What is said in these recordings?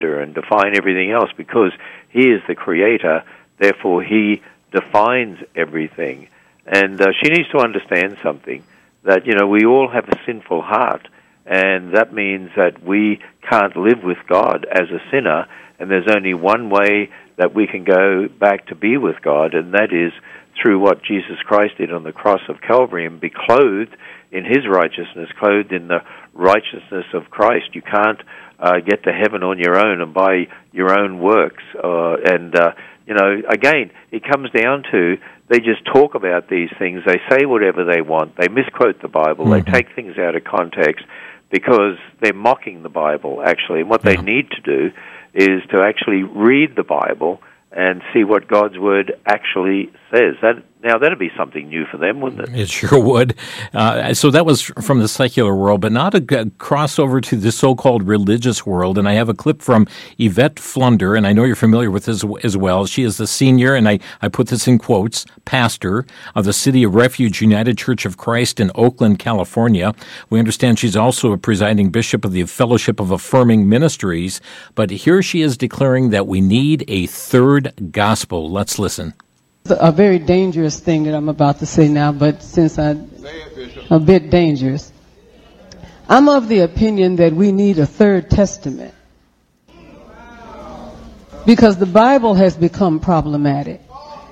and define everything else, because he is the creator, therefore he defines everything. And she needs to understand something, that, we all have a sinful heart, and that means that we can't live with God as a sinner, and there's only one way that we can go back to be with God, and that is through what Jesus Christ did on the cross of Calvary, and be clothed in his righteousness, clothed in the righteousness of Christ. You can't get to heaven on your own and by your own works. Again, it comes down to, they just talk about these things. They say whatever they want. They misquote the Bible. They take things out of context because they're mocking the Bible, actually. And what they need to do is to actually read the Bible and see what God's Word actually says. Now, that'd be something new for them, wouldn't it? It sure would. So that was from the secular world, but now to cross over to the so-called religious world. And I have a clip from Yvette Flunder, and I know you're familiar with this as well. She is the senior, and I put this in quotes, pastor of the City of Refuge United Church of Christ in Oakland, California. We understand she's also a presiding bishop of the Fellowship of Affirming Ministries. But here she is declaring that we need a third gospel. Let's listen. A very dangerous thing that I'm about to say now, but since I'm a bit dangerous, I'm of the opinion that we need a third testament, because the Bible has become problematic.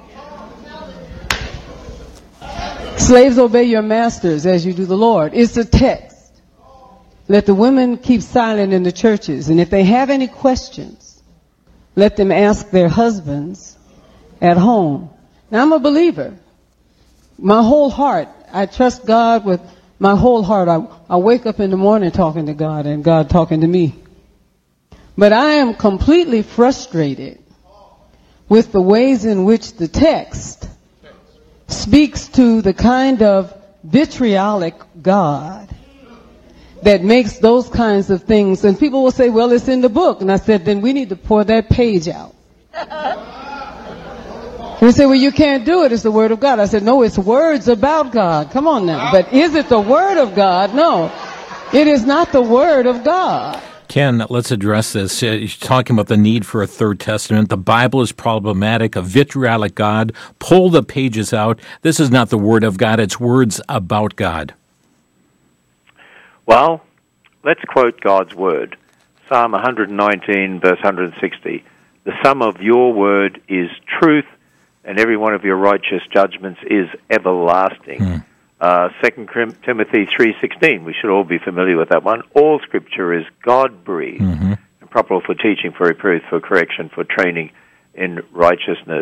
Slaves, obey your masters as you do the Lord. It's a text. Let the women keep silent in the churches, and if they have any questions, let them ask their husbands at home. Now, I'm a believer. My whole heart, I trust God with my whole heart. I wake up in the morning talking to God and God talking to me. But I am completely frustrated with the ways in which the text speaks to the kind of vitriolic God that makes those kinds of things. And people will say, well, it's in the book. And I said, then we need to pour that page out. They say, well, you can't do it. It's the Word of God. I said, no, it's words about God. Come on now. But is it the Word of God? No, it is not the Word of God. Ken, let's address this. You're talking about the need for a third testament. The Bible is problematic, a vitriolic God. Pull the pages out. This is not the Word of God. It's words about God. Well, let's quote God's Word. Psalm 119, verse 160. The sum of your word is truth, and every one of your righteous judgments is everlasting. 2 Timothy 3:16, we should all be familiar with that one. All Scripture is God-breathed and proper for teaching, for reproof, for correction, for training in righteousness.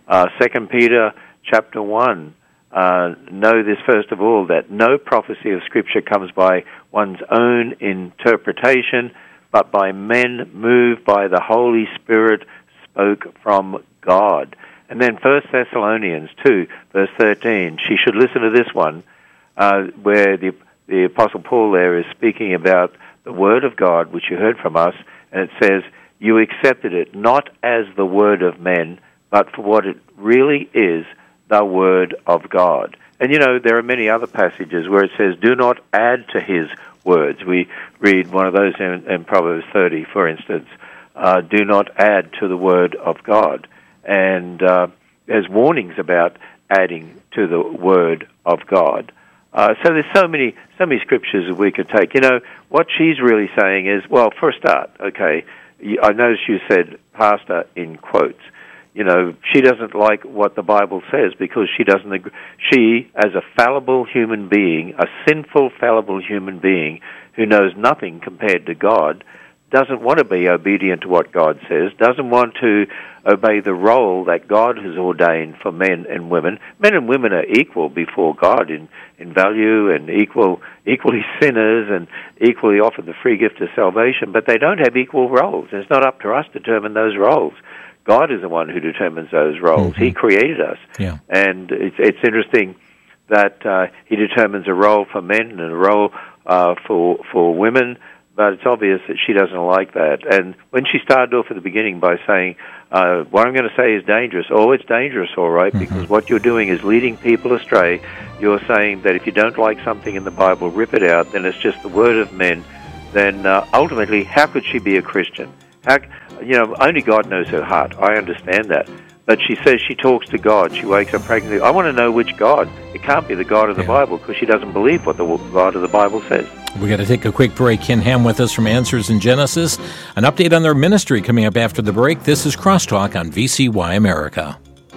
2 Peter chapter 1, know this first of all, that no prophecy of Scripture comes by one's own interpretation, but by men moved by the Holy Spirit, spoke from God. And then 1 Thessalonians 2, verse 13, she should listen to this one, where the Apostle Paul there is speaking about the Word of God, which you heard from us, and it says, you accepted it not as the word of men, but for what it really is, the Word of God. And there are many other passages where it says, do not add to his words. We read one of those in Proverbs 30, for instance. Do not add to the Word of God. And there's warnings about adding to the Word of God. So there's so many scriptures that we could take. What she's really saying is, well, for a start, okay, I noticed you said pastor in quotes. She doesn't like what the Bible says because she doesn't agree. She, as a fallible human being, a sinful, fallible human being who knows nothing compared to God, doesn't want to be obedient to what God says, doesn't want to obey the role that God has ordained for men and women. Men and women are equal before God in value, and equally sinners, and equally offered the free gift of salvation, but they don't have equal roles. And it's not up to us to determine those roles. God is the one who determines those roles. He created us. Yeah. And it's interesting that he determines a role for men and a role for women, but it's obvious that she doesn't like that. And when she started off at the beginning by saying, what I'm going to say is dangerous. Oh, it's dangerous, all right, because what you're doing is leading people astray. You're saying that if you don't like something in the Bible, rip it out, then it's just the word of men. Then ultimately, how could she be a Christian? How, only God knows her heart. I understand that. But she says she talks to God. She wakes up pregnant. I want to know which God. It can't be the God of the Bible, because she doesn't believe what the God of the Bible says. We got to take a quick break. Ken Ham with us from Answers in Genesis. An update on their ministry coming up after the break. This is Crosstalk on VCY America.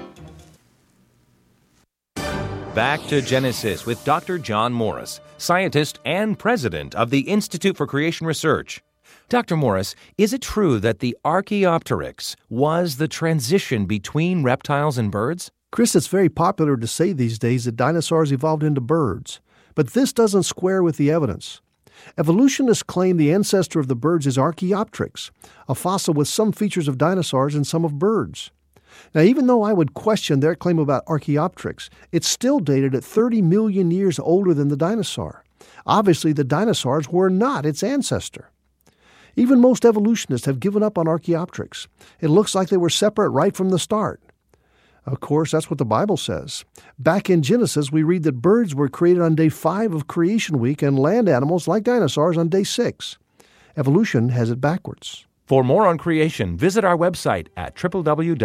Back to Genesis with Dr. John Morris, scientist and president of the Institute for Creation Research. Dr. Morris, is it true that the Archaeopteryx was the transition between reptiles and birds? Chris, it's very popular to say these days that dinosaurs evolved into birds, but this doesn't square with the evidence. Evolutionists claim the ancestor of the birds is Archaeopteryx, a fossil with some features of dinosaurs and some of birds. Now, even though I would question their claim about Archaeopteryx, it's still dated at 30 million years older than the dinosaur. Obviously, the dinosaurs were not its ancestor. Even most evolutionists have given up on Archaeopteryx. It looks like they were separate right from the start. Of course, that's what the Bible says. Back in Genesis, we read that birds were created on day 5 of creation week and land animals, like dinosaurs, on day 6. Evolution has it backwards. For more on creation, visit our website at www.icr.org.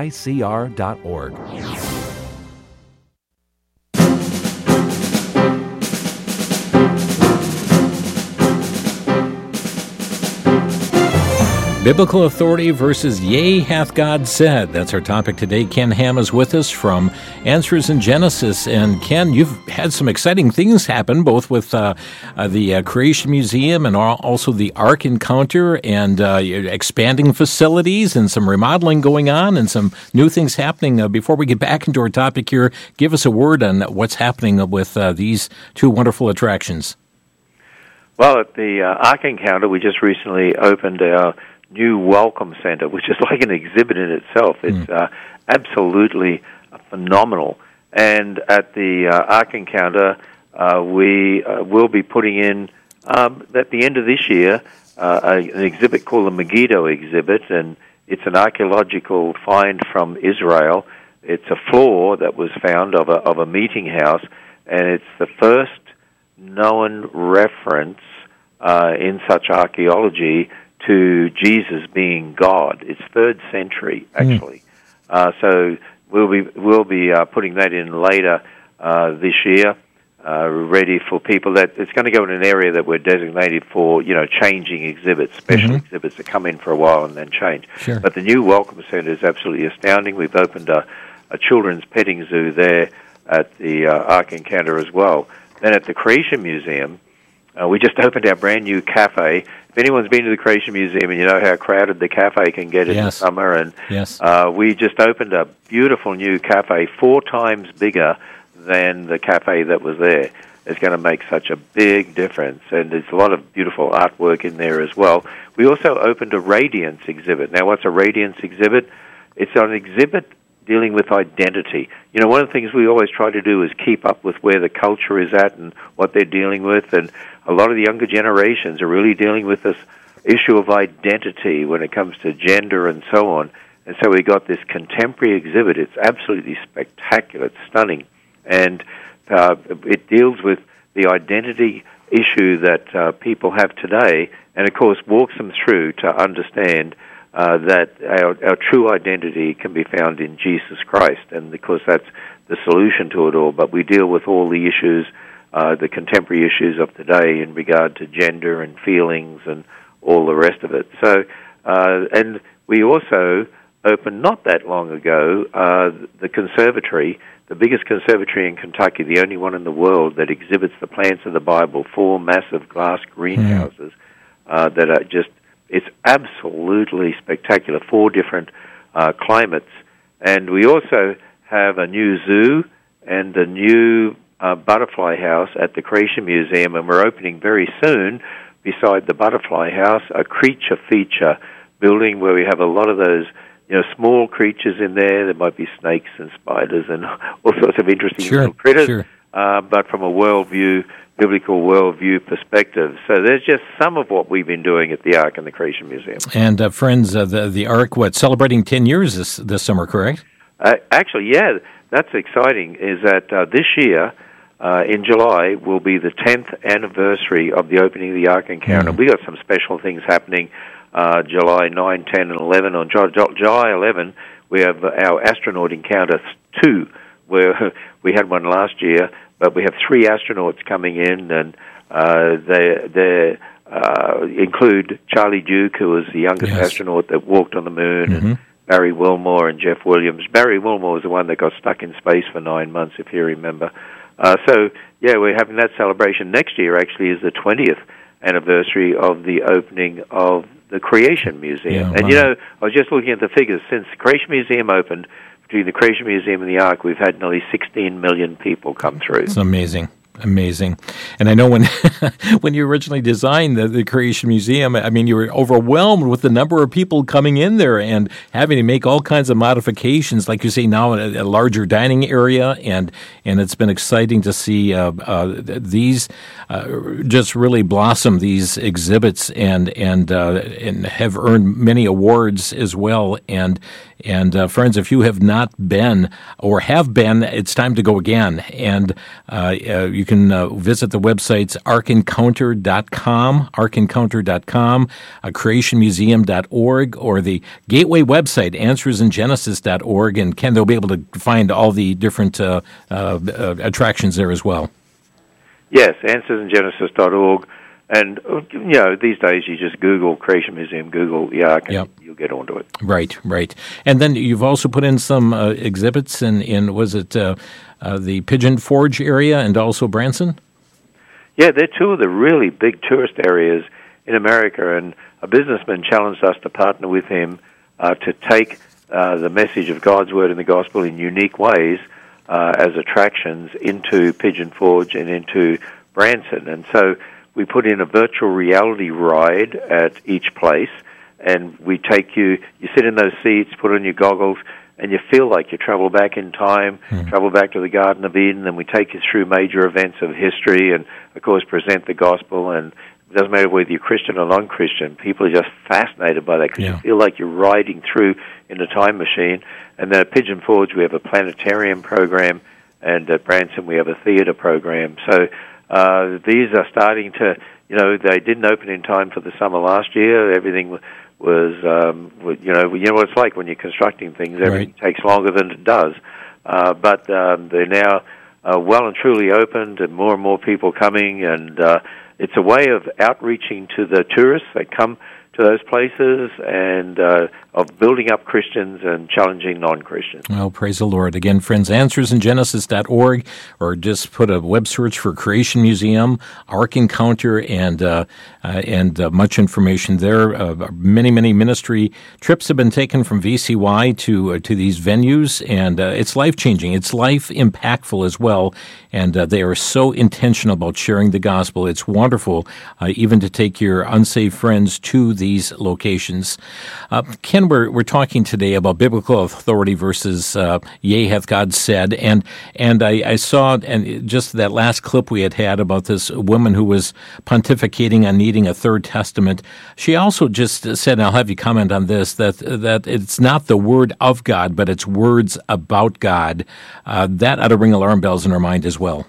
Biblical authority versus yea hath God said. That's our topic today. Ken Ham is with us from Answers in Genesis. And Ken, you've had some exciting things happen, both with the Creation Museum and also the Ark Encounter, and expanding facilities and some remodeling going on and some new things happening. Before we get back into our topic here, give us a word on what's happening with these two wonderful attractions. Well, at the Ark Encounter, we just recently opened our new Welcome Center, which is like an exhibit in itself. It's absolutely phenomenal. And at the Ark Encounter, we will be putting in, at the end of this year, an exhibit called the Megiddo exhibit, and it's an archaeological find from Israel. It's a floor that was found of a meeting house, and it's the first known reference in such archaeology to Jesus being God. It's 3rd century, actually. So we'll be putting that in later this year, ready for people. That it's going to go in an area that we're designated for, changing exhibits, special exhibits that come in for a while and then change. Sure. But the new Welcome Center is absolutely astounding. We've opened a children's petting zoo there at the Ark Encounter as well. Then at the Creation Museum, we just opened our brand new cafe. If anyone's been to the Creation Museum and you know how crowded the cafe can get in the summer, and we just opened a beautiful new cafe, 4 times bigger than the cafe that was there. It's going to make such a big difference, and there's a lot of beautiful artwork in there as well. We also opened a Radiance exhibit. Now, what's a Radiance exhibit? It's an exhibit dealing with identity. One of the things we always try to do is keep up with where the culture is at and what they're dealing with, and a lot of the younger generations are really dealing with this issue of identity when it comes to gender and so on. And so we got this contemporary exhibit. It's absolutely spectacular. It's stunning. And it deals with the identity issue that people have today, and of course walks them through to understand that our true identity can be found in Jesus Christ, and of course that's the solution to it all. But we deal with all the issues, the contemporary issues of today in regard to gender and feelings and all the rest of it. So, and we also opened not that long ago the conservatory, the biggest conservatory in Kentucky, the only one in the world that exhibits the plants of the Bible, 4 massive glass greenhouses that are just, it's absolutely spectacular, 4 different climates. And we also have a new zoo and a new butterfly house at the Creation Museum, and we're opening very soon, beside the butterfly house, a creature feature building where we have a lot of those small creatures in there. There might be snakes and spiders and all sorts of interesting little critters, but from a biblical worldview perspective. So there's just some of what we've been doing at the Ark and the Creation Museum. And friends, the Ark, celebrating 10 years this summer, correct? Actually, yeah, that's exciting, is that this year, in July, will be the 10th anniversary of the opening of the Ark Encounter. We got some special things happening. July 9, 10, and 11. On July 11, we have our astronaut encounter 2, where we had one last year, but we have 3 astronauts coming in, and they include Charlie Duke, who was the youngest astronaut that walked on the moon, and Barry Wilmore and Jeff Williams. Barry Wilmore was the one that got stuck in space for 9 months, if you remember. So, we're having that celebration. Next year, actually, is the 20th anniversary of the opening of the Creation Museum. And, I was just looking at the figures. Since the Creation Museum opened, between the Creation Museum and the Ark, we've had nearly 16 million people come through. It's amazing. Amazing. And I know when when you originally designed the Creation Museum, I mean, you were overwhelmed with the number of people coming in there and having to make all kinds of modifications, like you say now, a larger dining area, and it's been exciting to see these just really blossom, these exhibits, and have earned many awards as well. And friends, if you have not been or have been, it's time to go again. And you can visit the websites arkencounter.com, creationmuseum.org, or the Gateway website, answersingenesis.org. And Ken, they'll be able to find all the different attractions there as well. Yes, answersingenesis.org. And, these days you just Google Creation Museum, Google the Ark, and you'll get onto it. Right. And then you've also put in some exhibits in was it the Pigeon Forge area and also Branson? Yeah, they're 2 of the really big tourist areas in America, and a businessman challenged us to partner with him to take the message of God's Word and the Gospel in unique ways as attractions into Pigeon Forge and into Branson. And so we put in a virtual reality ride at each place, and we take you sit in those seats, put on your goggles, and you feel like you travel back in time, travel back to the Garden of Eden, and we take you through major events of history and, of course, present the gospel. And it doesn't matter whether you're Christian or non-Christian, people are just fascinated by that because you feel like you're riding through in a time machine. And then at Pigeon Forge, we have a planetarium program, and at Branson, we have a theater program. So these are starting to, they didn't open in time for the summer last year. Everything was, what it's like when you're constructing things. Everything takes longer than it does. But they're now well and truly opened, and more people coming. And it's a way of outreaching to the tourists that come to those places, and of building up Christians and challenging non-Christians. Well, praise the Lord. Again, friends, answersingenesis.org, or just put a web search for Creation Museum, Ark Encounter, and much information there. Many ministry trips have been taken from VCY to these venues, and it's life-changing. It's life-impactful as well, and they are so intentional about sharing the gospel. It's wonderful, even to take your unsaved friends to these locations. Ken, we're talking today about biblical authority versus yea, hath God said, and I saw, and just that last clip we had about this woman who was pontificating on needing a third testament. She also just said, and I'll have you comment on this, that it's not the word of God, but it's words about God. That ought to ring alarm bells in our mind as well.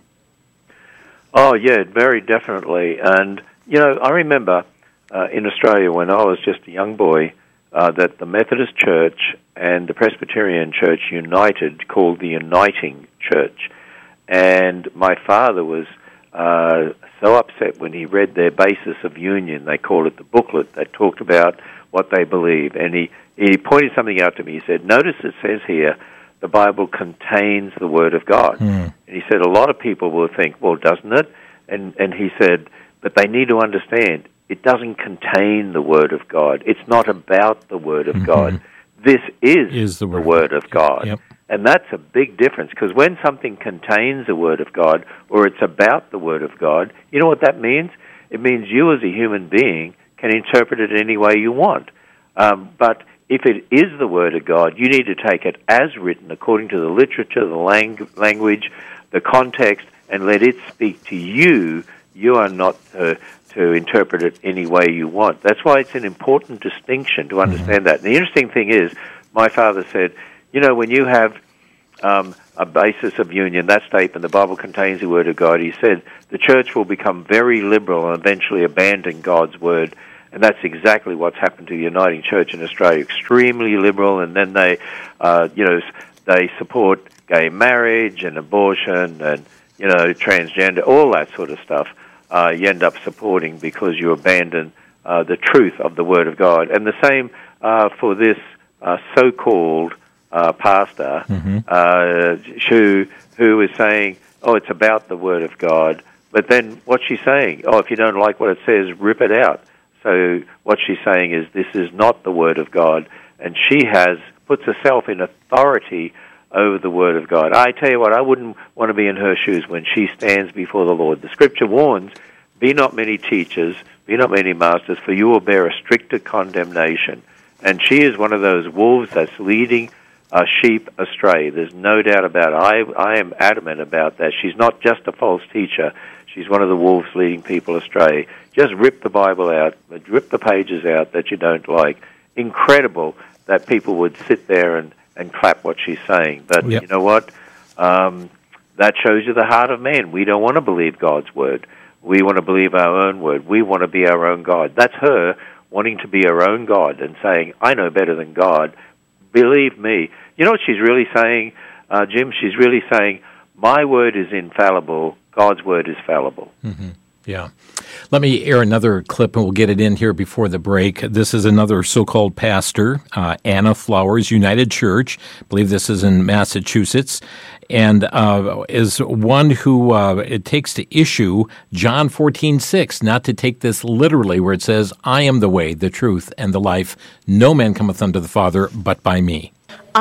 Oh, yeah, very definitely. And, I remember in Australia when I was just a young boy, that the Methodist Church and the Presbyterian Church united, called the Uniting Church. And my father was so upset when he read their basis of union. They called it the booklet that talked about what they believe. And he pointed something out to me. He said, notice it says here, the Bible contains the Word of God. And he said, a lot of people will think, well, doesn't it? And he said, but they need to understand, it doesn't contain the Word of God. It's not about the Word of God. This is the Word of God. Yep. And that's a big difference, because when something contains the Word of God, or it's about the Word of God, you know what that means? It means you as a human being can interpret it any way you want. But if it is the Word of God, you need to take it as written, according to the literature, the language, the context, and let it speak to you. You are not to interpret it any way you want. That's why it's an important distinction to understand that. And the interesting thing is, my father said, when you have a basis of union, that statement, the Bible contains the Word of God, he said, the church will become very liberal and eventually abandon God's Word. And that's exactly what's happened to Uniting Church in Australia. Extremely liberal, and then they support gay marriage and abortion and, transgender, all that sort of stuff. You end up supporting because you abandon the truth of the Word of God. And the same for this so-called pastor who is saying, it's about the Word of God. But then what's she saying? If you don't like what it says, rip it out. So what she's saying is this is not the Word of God, and she puts herself in authority over the Word of God. I tell you what, I wouldn't want to be in her shoes when she stands before the Lord. The Scripture warns, be not many teachers, be not many masters, for you will bear a stricter condemnation. And she is one of those wolves that's leading sheep astray. There's no doubt about it. I am adamant about that. She's not just a false teacher. She's one of the wolves leading people astray. Just rip the Bible out, rip the pages out that you don't like. Incredible that people would sit there and clap what she's saying. But You know what? That shows you the heart of man. We don't want to believe God's word. We want to believe our own word. We want to be our own God. That's her wanting to be her own God and saying, I know better than God. Believe me. You know what she's really saying, Jim? She's really saying, my word is infallible, God's word is fallible. Mm-hmm. Yeah. Let me air another clip, and we'll get it in here before the break. This is another so-called pastor, Anna Flowers, United Church. I believe this is in Massachusetts, and is one who it takes to issue John 14:6, not to take this literally, where it says, I am the way, the truth, and the life. No man cometh unto the Father but by me.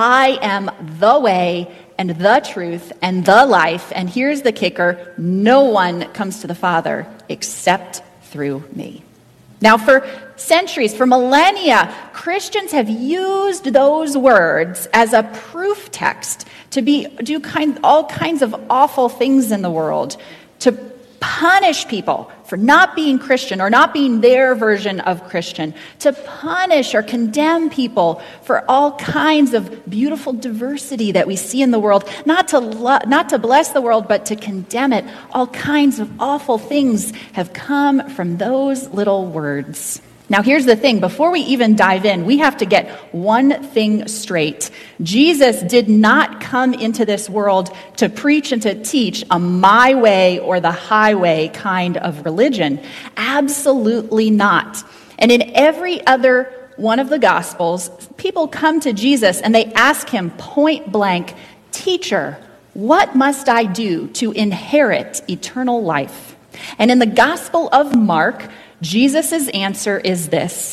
I am the way and the truth and the life. And here's the kicker. No one comes to the Father except through me. Now, for centuries, for millennia, Christians have used those words as a proof text to do all kinds of awful things in the world, to punish people for not being Christian or not being their version of Christian, to punish or condemn people for all kinds of beautiful diversity that we see in the world, not to bless the world, but to condemn it. All kinds of awful things have come from those little words. Now, here's the thing. Before we even dive in, we have to get one thing straight. Jesus did not come into this world to preach and to teach a my way or the highway kind of religion. Absolutely not. And in every other one of the Gospels, people come to Jesus and they ask him point blank, Teacher, what must I do to inherit eternal life? And in the Gospel of Mark, Jesus' answer is this: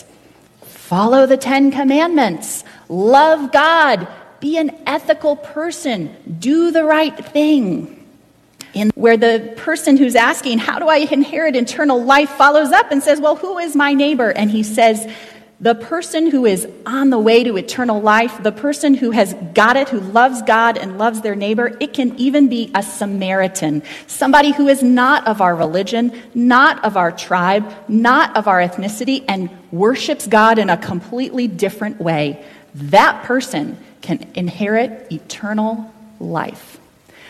follow the 10 Commandments, love God, be an ethical person, do the right thing. Where the person who's asking, how do I inherit eternal life, follows up and says, well, who is my neighbor? And he says, the person who is on the way to eternal life, the person who has got it, who loves God and loves their neighbor, it can even be a Samaritan, somebody who is not of our religion, not of our tribe, not of our ethnicity, and worships God in a completely different way. That person can inherit eternal life.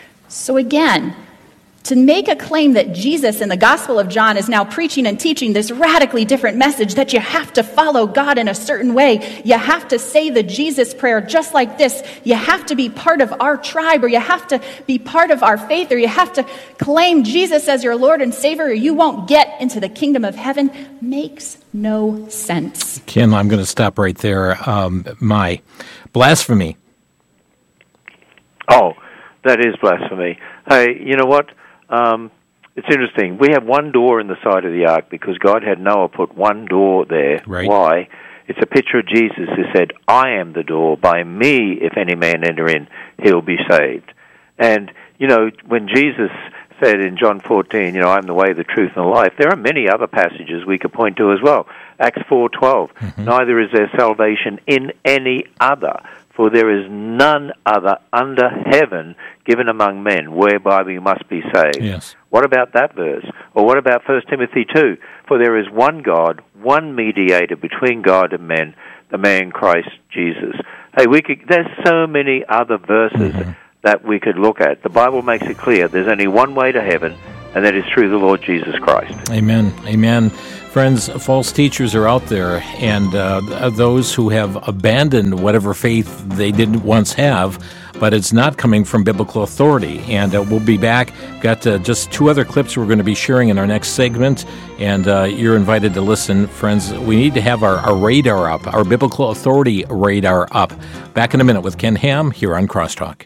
So again, to make a claim that Jesus in the Gospel of John is now preaching and teaching this radically different message that you have to follow God in a certain way, you have to say the Jesus prayer just like this, you have to be part of our tribe, or you have to be part of our faith, or you have to claim Jesus as your Lord and Savior, or you won't get into the kingdom of heaven, makes no sense. Kim, I'm going to stop right there. My blasphemy. Oh, that is blasphemy. Hey, you know what? It's interesting. We have one door in the side of the ark because God had Noah put one door there. Right. Why? It's a picture of Jesus who said, I am the door. By me, if any man enter in, he'll be saved. And, when Jesus said in John 14, I'm the way, the truth, and the life, there are many other passages we could point to as well. Acts 4:12, neither is there salvation in any other, for there is none other under heaven given among men whereby we must be saved. Yes. What about that verse? Or what about 1 Timothy 2? For there is one God, one mediator between God and men, the man Christ Jesus. Hey, there's so many other verses that we could look at. The Bible makes it clear there's only one way to heaven, and that is through the Lord Jesus Christ. Amen. Amen. Friends, false teachers are out there, and those who have abandoned whatever faith they didn't once have, but it's not coming from biblical authority. And we'll be back. Got just two other clips we're going to be sharing in our next segment, and you're invited to listen. Friends, we need to have our radar up, our biblical authority radar up. Back in a minute with Ken Ham here on Crosstalk.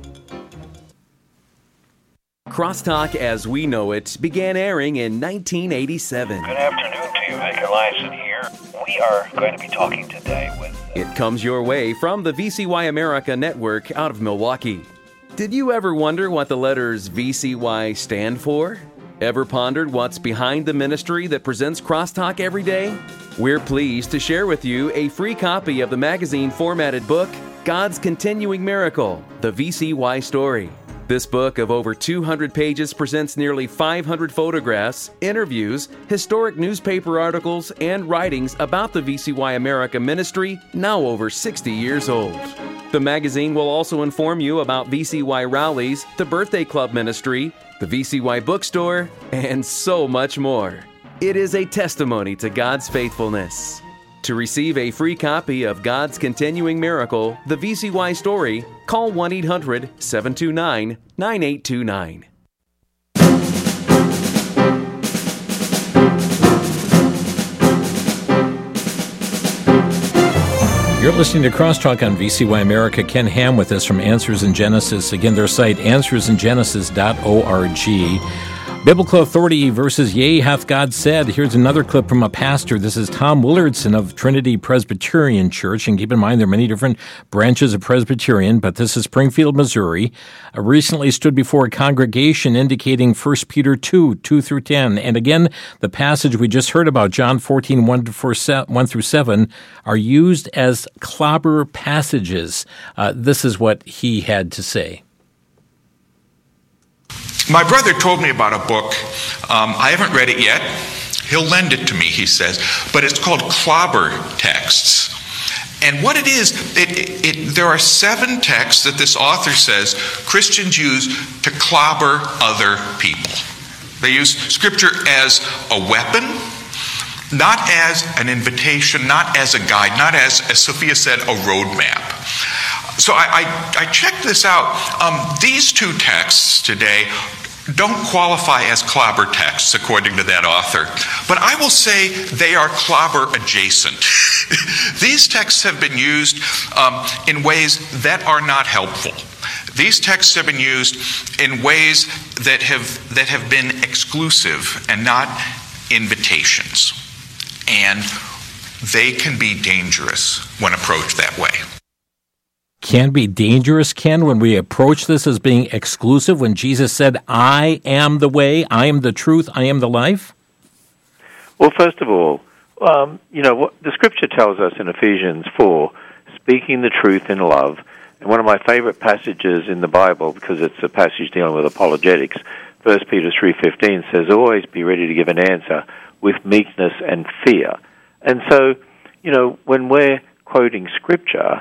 Crosstalk as we know it began airing in 1987. Good afternoon to you, Vic Eliason here. We are going to be talking today with... It comes your way from the VCY America Network out of Milwaukee. Did you ever wonder what the letters VCY stand for? Ever pondered what's behind the ministry that presents Crosstalk every day? We're pleased to share with you a free copy of the magazine formatted book, God's Continuing Miracle, The VCY Story. This book of over 200 pages presents nearly 500 photographs, interviews, historic newspaper articles, and writings about the VCY America ministry, now over 60 years old. The magazine will also inform you about VCY rallies, the Birthday Club ministry, the VCY bookstore, and so much more. It is a testimony to God's faithfulness. To receive a free copy of God's Continuing Miracle, The VCY Story, call 1-800-729-9829. You're listening to Crosstalk on VCY America. Ken Ham with us from Answers in Genesis. Again, their site, answersingenesis.org. Biblical authority versus yea hath God said. Here's another clip from a pastor. This is Tom Willardson of Trinity Presbyterian Church. And keep in mind, there are many different branches of Presbyterian, but this is Springfield, Missouri. Recently stood before a congregation indicating 1 Peter 2 through 10. And again, the passage we just heard about, John 14, 1 through 7, are used as clobber passages. This is what he had to say. My brother told me about a book. I haven't read it yet. He'll lend it to me, he says. But it's called Clobber Texts. And what it is, there are 7 texts that this author says Christians use to clobber other people. They use Scripture as a weapon, not as an invitation, not as a guide, not as Sophia said, a roadmap. So I checked this out. These 2 texts today don't qualify as clobber texts, according to that author. But I will say they are clobber adjacent. These texts have been used in ways that are not helpful. These texts have been used in ways that have been exclusive and not invitations. And they can be dangerous when approached that way. Can be dangerous, Ken, when we approach this as being exclusive, when Jesus said, I am the way, I am the truth, I am the life? Well, first of all, what the Scripture tells us in Ephesians 4, speaking the truth in love, and one of my favorite passages in the Bible, because it's a passage dealing with apologetics, 1 Peter 3:15 says, always be ready to give an answer with meekness and fear. And so, when we're quoting Scripture,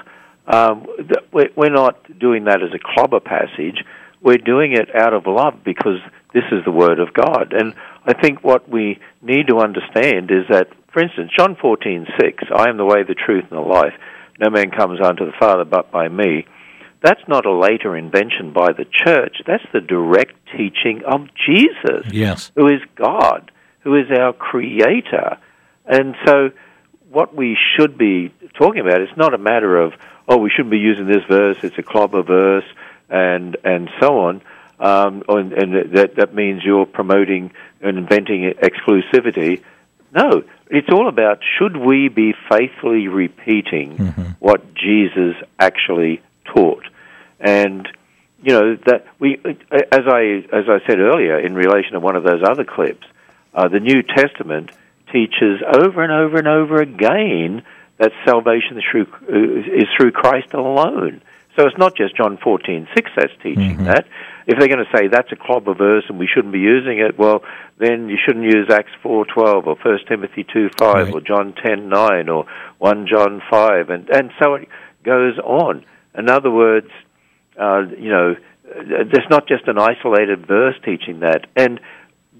we're not doing that as a clobber passage. We're doing it out of love because this is the Word of God. And I think what we need to understand is that, for instance, John 14:6, I am the way, the truth, and the life. No man comes unto the Father but by me. That's not a later invention by the church. That's the direct teaching of Jesus, yes, who is God, who is our Creator. And so what we should be talking about is not a matter of, we shouldn't be using this verse, it's a clobber verse, and so on, and that means you're promoting and inventing exclusivity. No, it's all about, should we be faithfully repeating what Jesus actually taught? And that we, as I said earlier, in relation to one of those other clips, the New Testament teaches over and over and over again that salvation is through Christ alone. So it's not just John 14:6 that's teaching that. If they're going to say that's a clobber verse and we shouldn't be using it, well, then you shouldn't use Acts 4:12 or 1 Timothy 2:5 or John 10:9 or 1 John 5, and so it goes on. In other words, there's not just an isolated verse teaching that. And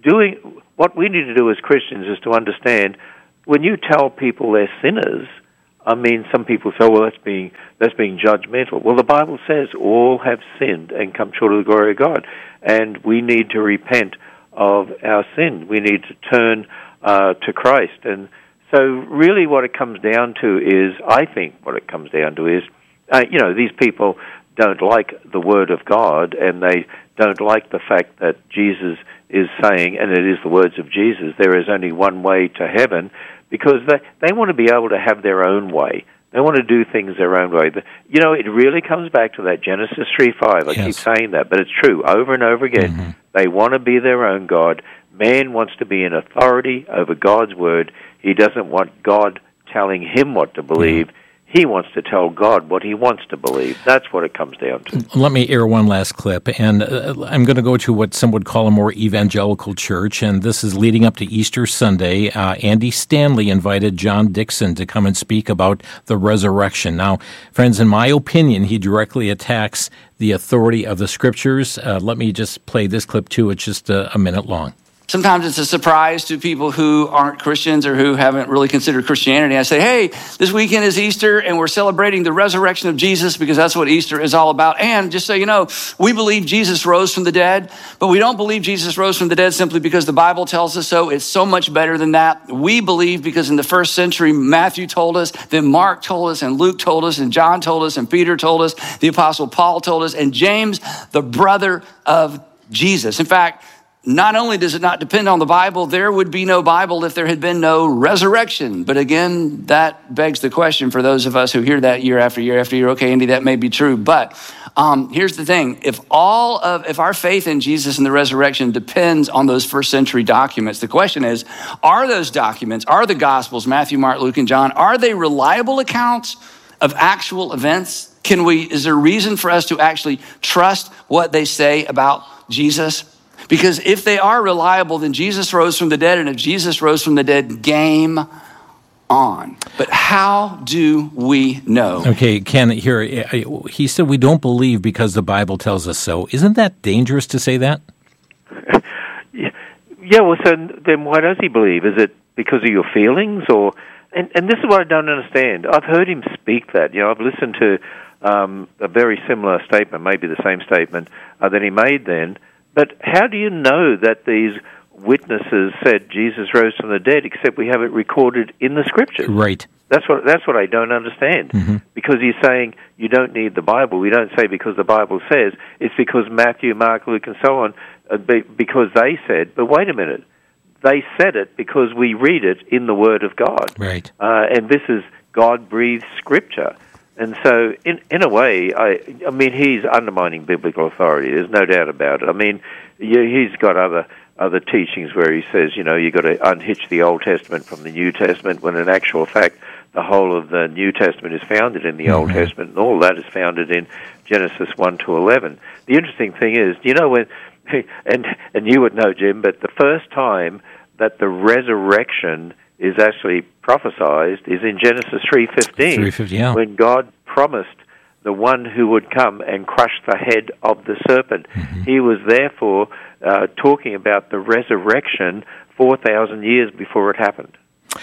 what we need to do as Christians is to understand when you tell people they're sinners. I mean, some people say, well, that's being judgmental. Well, the Bible says all have sinned and come short of the glory of God, and we need to repent of our sin. We need to turn to Christ. And so really what it comes down to is, I think what it comes down to is, these people don't like the Word of God, and they don't like the fact that Jesus is saying, and it is the words of Jesus, there is only one way to heaven, because they want to be able to have their own way. They want to do things their own way. It really comes back to that Genesis 3:5. I keep saying that, but it's true over and over again. Mm-hmm. They want to be their own God. Man wants to be in authority over God's Word. He doesn't want God telling him what to believe. He wants to tell God what he wants to believe. That's what it comes down to. Let me air one last clip, and I'm going to go to what some would call a more evangelical church, and this is leading up to Easter Sunday. Andy Stanley invited John Dixon to come and speak about the resurrection. Now, friends, in my opinion, he directly attacks the authority of the Scriptures. Let me just play this clip, too. It's just a minute long. Sometimes it's a surprise to people who aren't Christians or who haven't really considered Christianity. I say, hey, this weekend is Easter and we're celebrating the resurrection of Jesus because that's what Easter is all about. And just so you know, we believe Jesus rose from the dead, but we don't believe Jesus rose from the dead simply because the Bible tells us so. It's so much better than that. We believe because in the first century, Matthew told us, then Mark told us, and Luke told us, and John told us, and Peter told us, the Apostle Paul told us, and James, the brother of Jesus. In fact, not only does it not depend on the Bible, there would be no Bible if there had been no resurrection. But again, that begs the question for those of us who hear that year after year after year. Okay, Andy, that may be true. But here's the thing. If our faith in Jesus and the resurrection depends on those first century documents, the question is, are those documents, are the Gospels, Matthew, Mark, Luke, and John, are they reliable accounts of actual events? Is there reason for us to actually trust what they say about Jesus? Because if they are reliable, then Jesus rose from the dead, and if Jesus rose from the dead, game on. But how do we know? Okay, Ken, here, he said we don't believe because the Bible tells us so. Isn't that dangerous to say that? Yeah, well, so then why does he believe? Is it because of your feelings? And this is what I don't understand. I've heard him speak that. I've listened to a very similar statement, maybe the same statement that he made then. But how do you know that these witnesses said Jesus rose from the dead, except we have it recorded in the Scriptures? Right. That's what I don't understand. Mm-hmm. Because he's saying you don't need the Bible. We don't say because the Bible says. It's because Matthew, Mark, Luke, and so on, because they said. But wait a minute. They said it because we read it in the Word of God. Right. And this is God-breathed Scripture. And so, in a way, I mean, he's undermining biblical authority. There's no doubt about it. I mean, he's got other teachings where he says, you've got to unhitch the Old Testament from the New Testament, when in actual fact, the whole of the New Testament is founded in the Old Testament, and all that is founded in Genesis 1 to 11. The interesting thing is, when, and you would know, Jim, but the first time that the resurrection is actually prophesied is in Genesis 3:15, yeah. When God promised the one who would come and crush the head of the serpent. Mm-hmm. He was therefore talking about the resurrection 4,000 years before it happened.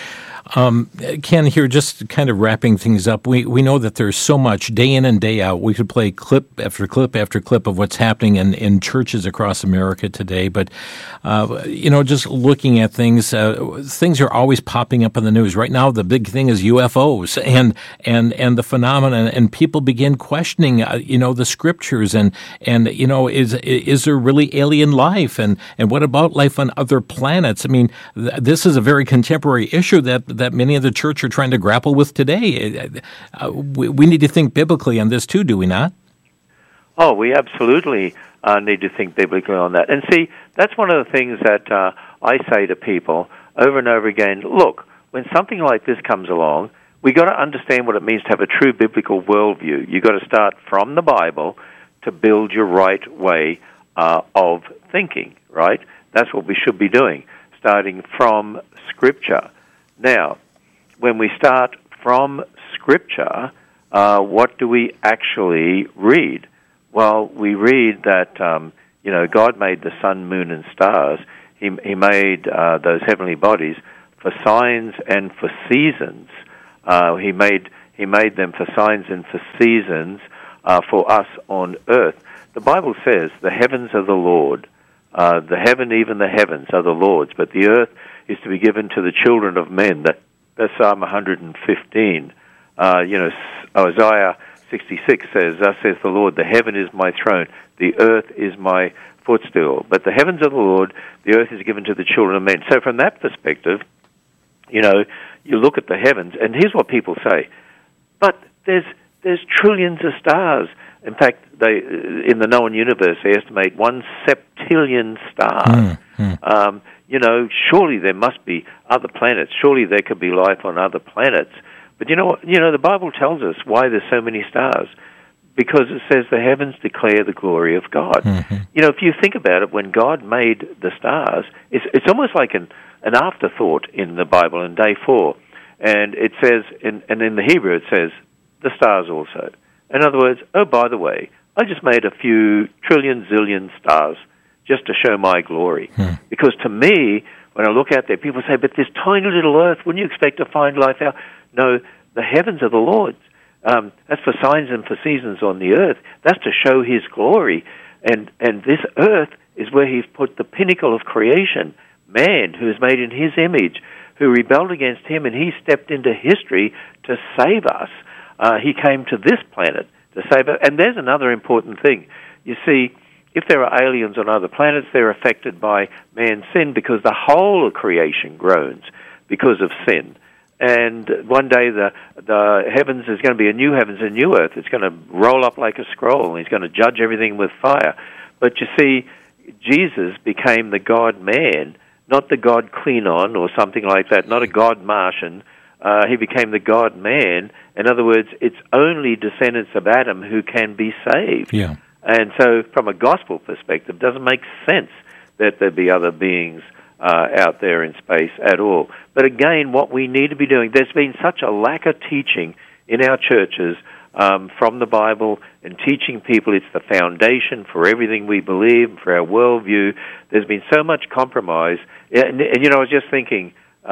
Ken, here, just kind of wrapping things up, we know that there's so much day in and day out. We could play clip after clip after clip of what's happening in churches across America today. But, just looking at things are always popping up in the news. Right now, the big thing is UFOs and the phenomenon, and people begin questioning, the Scriptures and is there really alien life? And what about life on other planets? I mean, this is a very contemporary issue that many of the church are trying to grapple with today. We need to think biblically on this too, do we not? Oh, we absolutely need to think biblically on that. And see, that's one of the things that I say to people over and over again. Look, when something like this comes along, we got to understand what it means to have a true biblical worldview. You got to start from the Bible to build your right way of thinking, right? That's what we should be doing, starting from Scripture. Now, when we start from Scripture, what do we actually read? Well, we read that, God made the sun, moon, and stars. He made those heavenly bodies for signs and for seasons. He made them for signs and for seasons for us on earth. The Bible says the heavens are the Lord. The heaven, even the heavens, are the Lord's, but the earth is to be given to the children of men. That's Psalm 115. Isaiah 66 says, "Thus says the Lord, the heaven is my throne, the earth is my footstool." But the heavens are the Lord, the earth is given to the children of men. So from that perspective, you look at the heavens, and here's what people say: but there's trillions of stars. In fact, in the known universe, they estimate 1 septillion stars. Surely there must be other planets. Surely there could be life on other planets. But the Bible tells us why there's so many stars. Because it says the heavens declare the glory of God. Mm-hmm. If you think about it, when God made the stars, it's almost like an afterthought in the Bible in day 4. And it says, and in the Hebrew it says, the stars also. In other words, oh, by the way, I just made a few trillion, zillion stars just to show my glory. Because to me, when I look out there, people say, but this tiny little earth, wouldn't you expect to find life out? No, the heavens are the Lord's. That's for signs and for seasons on the earth. That's to show His glory. And this earth is where He's put the pinnacle of creation, man, who is made in His image, who rebelled against Him, and He stepped into history to save us. He came to this planet to save us. And there's another important thing. You see, if there are aliens on other planets, they're affected by man's sin because the whole of creation groans because of sin. And one day the heavens is going to be a new heavens and new earth. It's going to roll up like a scroll, and He's going to judge everything with fire. But you see, Jesus became the God-man, not the God Klingon or something like that, not a God Martian. He became the God-man. In other words, it's only descendants of Adam who can be saved. Yeah. And so from a gospel perspective, it doesn't make sense that there be other beings out there in space at all. But again, what we need to be doing, there's been such a lack of teaching in our churches from the Bible and teaching people it's the foundation for everything we believe, for our worldview. There's been so much compromise. And I was just thinking,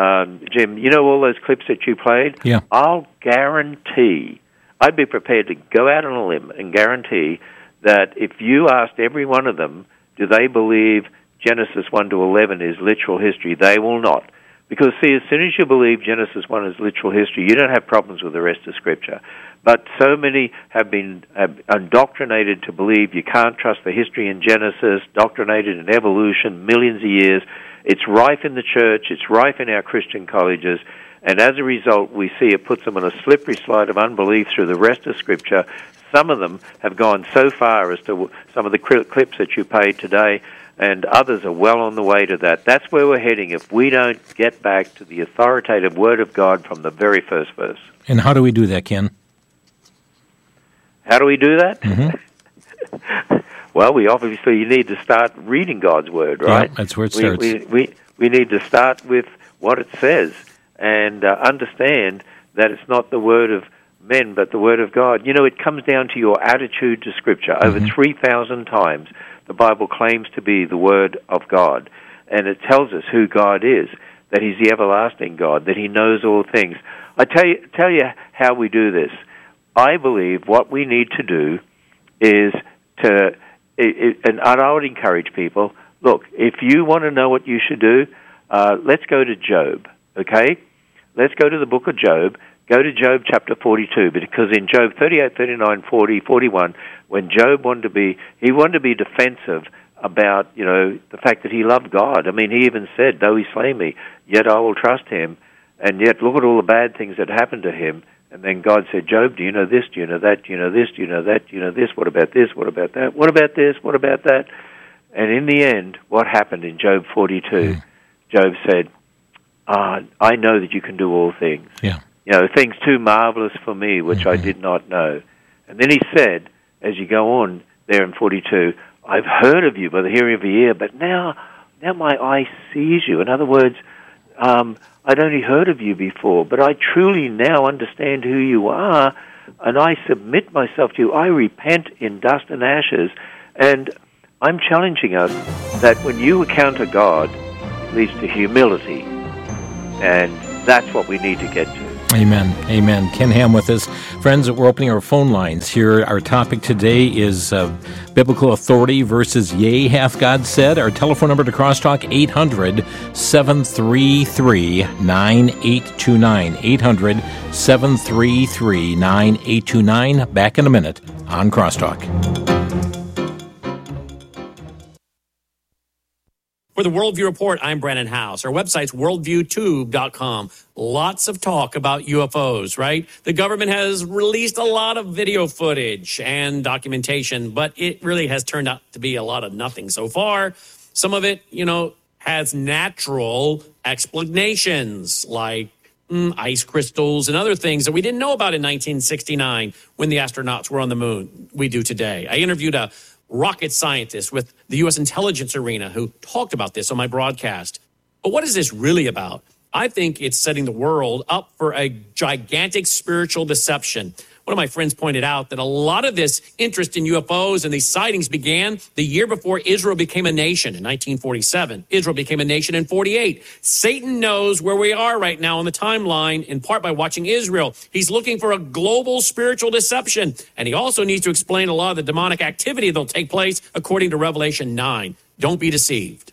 Jim, all those clips that you played? Yeah. I'll guarantee, I'd be prepared to go out on a limb and guarantee that if you asked every one of them, do they believe Genesis 1 to 11 is literal history, they will not. Because, see, as soon as you believe Genesis 1 is literal history, you don't have problems with the rest of Scripture. But so many have been indoctrinated to believe you can't trust the history in Genesis, indoctrinated in evolution, millions of years. It's rife in the church, it's rife in our Christian colleges, and as a result, we see it puts them on a slippery slide of unbelief through the rest of Scripture. Some of them have gone so far as to some of the clips that you played today, and others are well on the way to that. That's where we're heading if we don't get back to the authoritative Word of God from the very first verse. And how do we do that, Ken? How do we do that? Mm-hmm. Well, you need to start reading God's Word, right? Yeah, that's where it starts. We need to start with what it says and understand that it's not the word of men, but the Word of God. It comes down to your attitude to Scripture. Over 3,000 times, the Bible claims to be the Word of God, and it tells us who God is, that He's the everlasting God, that He knows all things. I tell you how we do this. I believe what we need to do is and I would encourage people, look, if you want to know what you should do, let's go to Job, okay? Let's go to the book of Job. Go to Job chapter 42, because in Job 38, 39, 40, 41, when Job wanted to be defensive about, the fact that he loved God. I mean, he even said, though He slay me, yet I will trust Him. And yet, look at all the bad things that happened to him. And then God said, Job, do you know this? Do you know that? Do you know this? Do you know that? Do you know this? What about this? What about that? What about this? What about that? And in the end, what happened in Job 42? Job said, I know that you can do all things. Yeah. Things too marvelous for me, which I did not know. And then he said, as you go on there in 42, I've heard of you by the hearing of the ear, but now my eye sees you. In other words, I'd only heard of you before, but I truly now understand who you are, and I submit myself to you. I repent in dust and ashes, and I'm challenging us that when you encounter God, leads to humility. And that's what we need to get to. Amen. Amen. Ken Ham with us. Friends, we're opening our phone lines here. Our topic today is biblical authority versus yea, hath God said. Our telephone number to Crosstalk, 800-733-9829. 800-733-9829. Back in a minute on Crosstalk. For the Worldview Report, I'm Brandon House. Our website's worldviewtube.com. Lots of talk about UFOs, right? The government has released a lot of video footage and documentation, but it really has turned out to be a lot of nothing so far. Some of it, has natural explanations like ice crystals and other things that we didn't know about in 1969 when the astronauts were on the moon. We do today. I interviewed a rocket scientist with the U.S. intelligence arena who talked about this on my broadcast. But what is this really about? I think it's setting the world up for a gigantic spiritual deception. One of my friends pointed out that a lot of this interest in UFOs and these sightings began the year before Israel became a nation in 1947. Israel became a nation in 48. Satan knows where we are right now on the timeline, in part by watching Israel. He's looking for a global spiritual deception, and he also needs to explain a lot of the demonic activity that'll take place according to Revelation 9. Don't be deceived.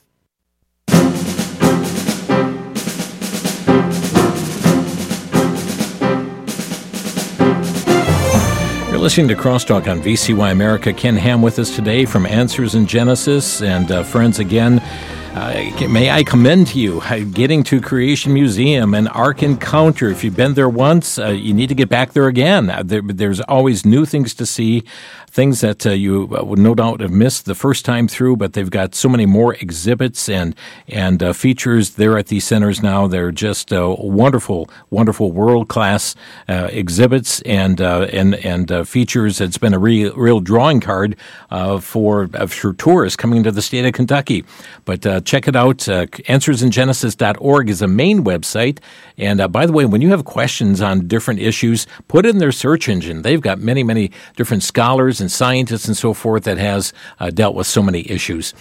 You're listening to Crosstalk on VCY America. Ken Ham with us today from Answers in Genesis. And friends, again, may I commend to you getting to Creation Museum and Ark Encounter. If you've been there once, you need to get back there again. There's always new things to see, things that you would no doubt have missed the first time through, but they've got so many more exhibits and features there at these centers now. They're just wonderful, wonderful world-class exhibits and features. It's been a real drawing card for tourists coming into the state of Kentucky. But check it out. AnswersInGenesis.org is the main website. And by the way, when you have questions on different issues, put it in their search engine. They've got many, many different scholars and scientists and so forth that has dealt with so many issues.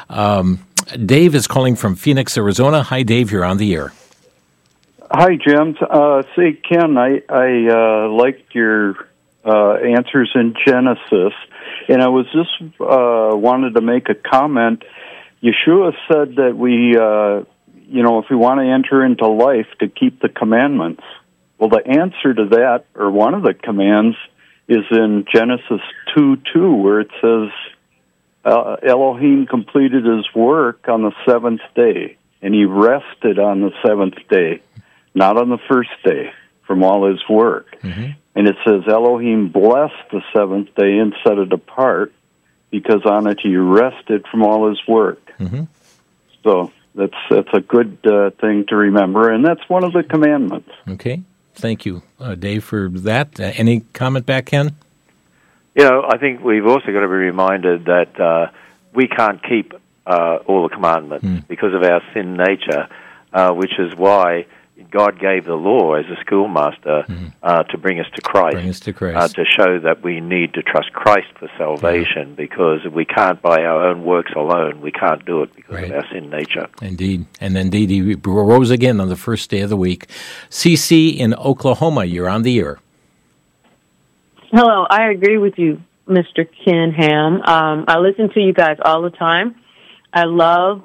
Dave is calling from Phoenix, Arizona. Hi, Dave. You're on the air. Hi, Jim. Say, Ken, I liked your Answers in Genesis, and I was just wanted to make a comment. Yeshua said that we, if we want to enter into life, to keep the commandments. Well, the answer to that, or one of the commands, is in Genesis 2:2, where it says, Elohim completed his work on the seventh day, and he rested on the seventh day, not on the first day, from all his work. Mm-hmm. And it says, Elohim blessed the seventh day and set it apart, because on it he rested from all his work. Mm-hmm. So that's a good thing to remember, and that's one of the commandments. Okay. Thank you, Dave, for that. Any comment back, Ken? I think we've also got to be reminded that we can't keep all the commandments because of our sin nature, which is why God gave the law as a schoolmaster to bring us to Christ, to show that we need to trust Christ for salvation, because we can't by our own works alone. We can't do it because of our sin nature. Indeed. And indeed, he rose again on the first day of the week. CC in Oklahoma, you're on the air. Hello, I agree with you, Mr. Ken Ham. I listen to you guys all the time. I love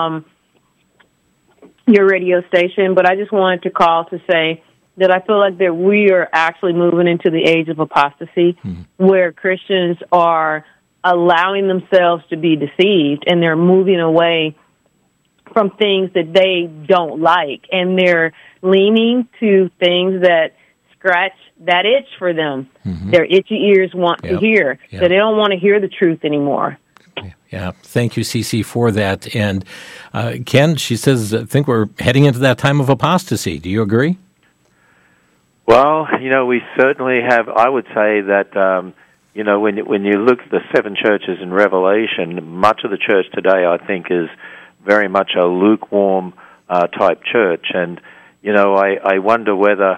your radio station, but I just wanted to call to say that I feel like that we are actually moving into the age of apostasy, where Christians are allowing themselves to be deceived, and they're moving away from things that they don't like, and they're leaning to things that scratch that itch for them. Their itchy ears want to hear, so they don't want to hear the truth anymore. Yeah, thank you, Cece, for that. And Ken, she says, I think we're heading into that time of apostasy. Do you agree? Well, we certainly have. I would say that, when you look at the seven churches in Revelation, much of the church today, I think, is very much a lukewarm type church. And, I wonder whether...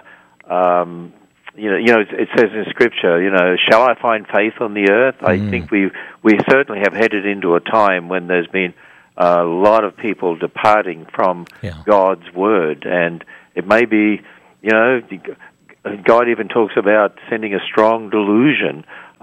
it says in Scripture, shall I find faith on the earth? I think we certainly have headed into a time when there's been a lot of people departing from God's Word. And it may be, God even talks about sending a strong delusion.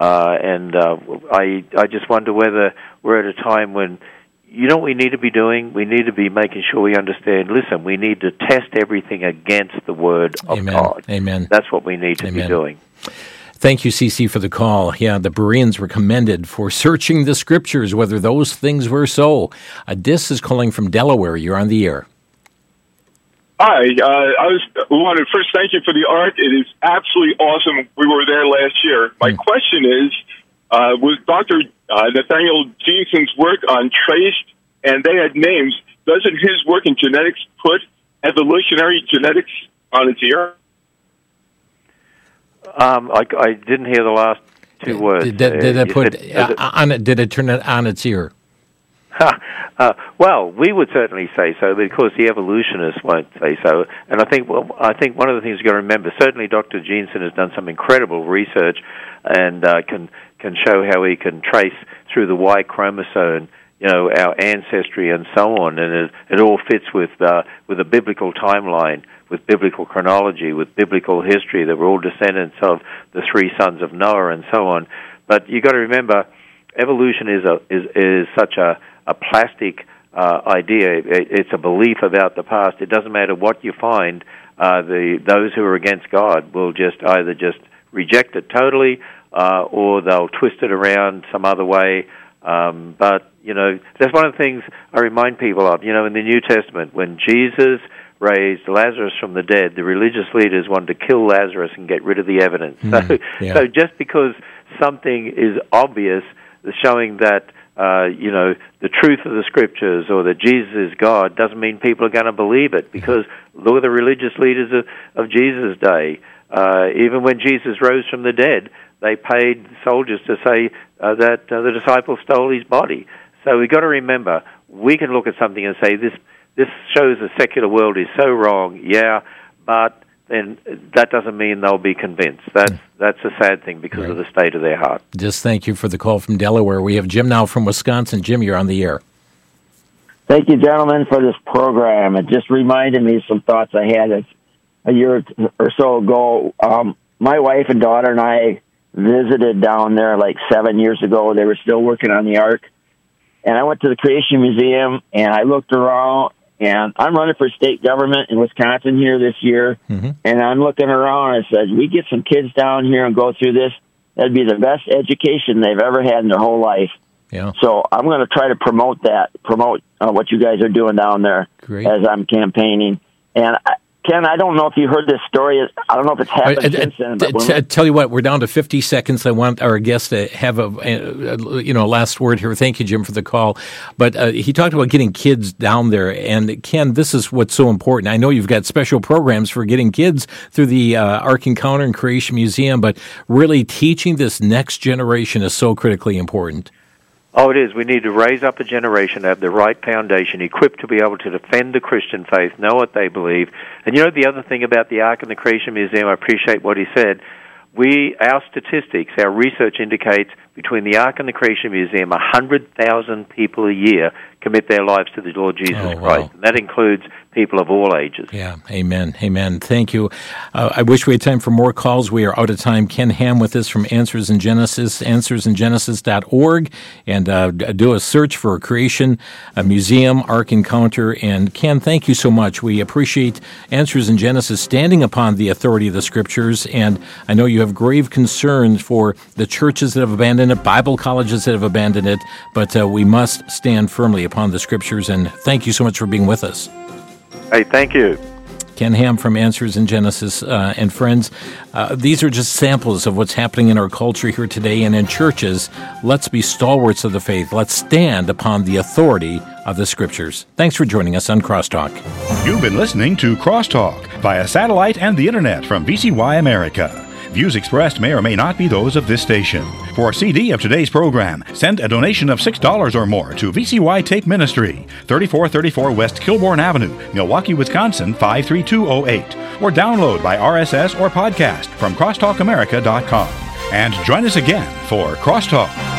I just wonder whether we're at a time when, what we need to be doing? We need to be making sure we understand, listen, we need to test everything against the Word of God. Amen. That's what we need to be doing. Thank you, CC, for the call. Yeah, the Bereans were commended for searching the Scriptures, whether those things were so. Dis is calling from Delaware. You're on the air. Hi, I wanted to first thank you for the art. It is absolutely awesome. We were there last year. My question is, with Dr. Nathaniel Jeanson's work on traced, and they had names, doesn't his work in genetics put evolutionary genetics on its ear? I didn't hear the last two words. Did it turn it on its ear? Well, we would certainly say so, because the evolutionists won't say so. And I think one of the things you've got to remember, certainly Dr. Jeanson has done some incredible research and can show how he can trace through the Y chromosome, our ancestry and so on, and it all fits with a biblical timeline, with biblical chronology, with biblical history, that we're all descendants of the three sons of Noah and so on. But you've got to remember, evolution is such a plastic idea. It's a belief about the past. It doesn't matter what you find. Those who are against God will either reject it totally, or they'll twist it around some other way. But that's one of the things I remind people of. In the New Testament, when Jesus raised Lazarus from the dead, the religious leaders wanted to kill Lazarus and get rid of the evidence. So just because something is obvious, showing that the truth of the Scriptures or that Jesus is God, doesn't mean people are going to believe it, because look at the religious leaders of Jesus' day. Even when Jesus rose from the dead, they paid soldiers to say that the disciples stole his body. So we've got to remember, we can look at something and say, this shows the secular world is so wrong, but then that doesn't mean they'll be convinced. That's a sad thing because of the state of their heart. Just thank you for the call from Delaware. We have Jim now from Wisconsin. Jim, you're on the air. Thank you, gentlemen, for this program. It just reminded me of some thoughts I had a year or so ago. My wife and daughter and I visited down there like 7 years ago. They were still working on the Ark. And I went to the Creation Museum, and I looked around, and I'm running for state government in Wisconsin here this year. And I'm looking around, and I said, we get some kids down here and go through this. That'd be the best education they've ever had in their whole life. So I'm going to try to promote what you guys are doing down there as I'm campaigning. And Ken, I don't know if you heard this story. I don't know if it's happened since then. But tell you what, we're down to 50 seconds. I want our guest to have a last word here. Thank you, Jim, for the call. But he talked about getting kids down there. And, Ken, this is what's so important. I know you've got special programs for getting kids through the Ark Encounter and Creation Museum, but really teaching this next generation is so critically important. Oh, it is. We need to raise up a generation to have the right foundation, equipped to be able to defend the Christian faith, know what they believe. And the other thing about the Ark and the Creation Museum, I appreciate what he said. Our statistics, our research indicates between the Ark and the Creation Museum, 100,000 people a year commit their lives to the Lord Jesus Christ. Wow. And that includes people of all ages. Yeah, amen, amen. Thank you. I wish we had time for more calls. We are out of time. Ken Ham with us from Answers in Genesis, answersingenesis.org, and do a search for Creation Museum, Ark Encounter. And Ken, thank you so much. We appreciate Answers in Genesis standing upon the authority of the Scriptures, and I know you have grave concerns for the churches that have abandoned it, Bible colleges that have abandoned it, but we must stand firmly upon the Scriptures, and thank you so much for being with us. Hey, thank you. Ken Ham from Answers in Genesis. And friends, these are just samples of what's happening in our culture here today and in churches. Let's be stalwarts of the faith. Let's stand upon the authority of the Scriptures. Thanks for joining us on Crosstalk. You've been listening to Crosstalk via satellite and the Internet from VCY America. Views expressed may or may not be those of this station. For a CD of today's program, send a donation of $6 or more to VCY Tape Ministry, 3434 West Kilbourne Avenue, Milwaukee, Wisconsin, 53208, or download by RSS or podcast from crosstalkamerica.com. And join us again for Crosstalk.